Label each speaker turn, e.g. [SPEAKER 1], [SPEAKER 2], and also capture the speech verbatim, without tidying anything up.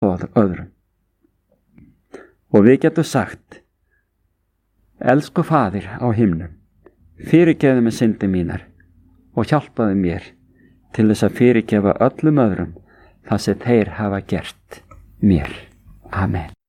[SPEAKER 1] öðrum. Og við getum sagt: Elsku Faðir á himnum, fyrirgefðu mér syndir mínar og hjálpaðu mér til þess að fyrirgefa öllum öðrum það sem þeir hafa gert mér. Amen.